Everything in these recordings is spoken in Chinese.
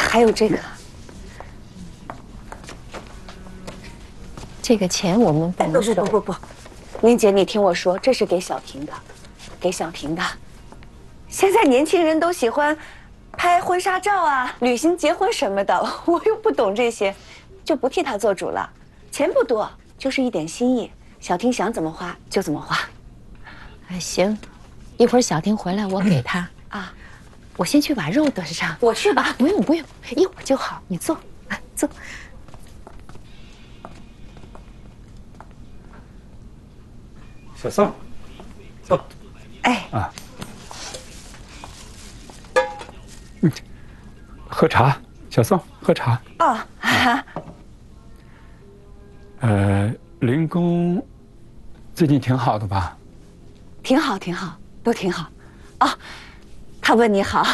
还有这个， 这个钱我们不能收。 不，林姐，你听我说，这是给小婷的，给小婷的。现在年轻人都喜欢拍婚纱照啊、旅行、结婚什么的，我又不懂这些，就不替她做主了。钱不多，就是一点心意，小婷想怎么花就怎么花。 哎，行，一会儿小婷回来我给她啊。我先去把肉炖上。 我去吧， 不用，一会儿就好。你坐，来坐。 小宋，坐。 哎啊，喝茶，小宋喝茶。 哦， 林公最近挺好的吧？ 挺好，都挺好。哦，他问你好。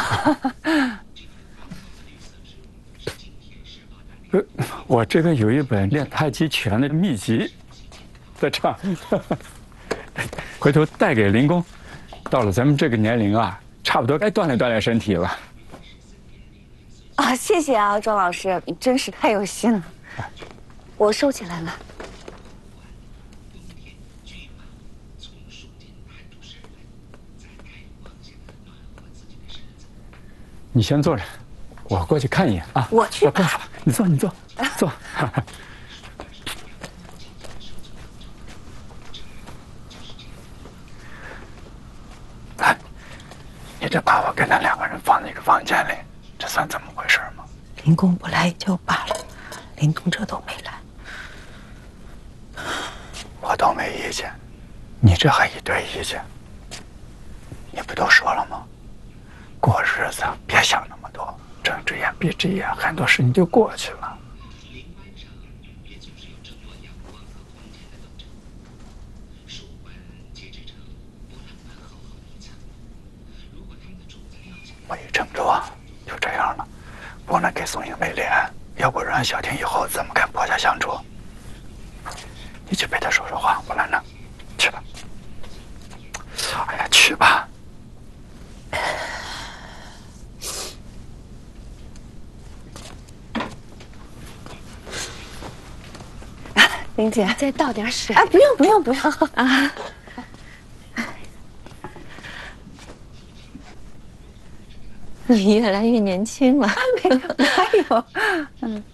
我这边有一本练太极拳的秘籍，在这儿，回头带给林公。到了咱们这个年龄啊，差不多该锻炼锻炼身体了。 啊，谢谢啊，庄老师，你真是太有心了。我收起来了。 你先坐着，我过去看一眼啊。 我去吧。 你坐，坐。哎，你这把我跟他两个人放在一个房间里，这算怎么回事吗？ 林公不来也就罢了，林公这都没来。 我都没意见，你这还一堆意见。你不都说了吗？过日子别想那么多，睁只眼闭只眼，很多事情就过去了。木已成舟啊，就这样了，不能给宋英没脸，要不然小婷以后怎么跟婆家相处？你去陪她说说话，不然呢，去吧。哎呀，去吧。 林姐， 再倒点水。 哎，不用啊。 你越来越年轻了。 没有，